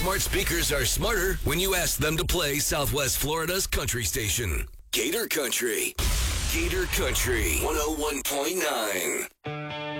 Smart speakers are smarter when you ask them to play Southwest Florida's country station. Gator Country. Gator Country 101.9.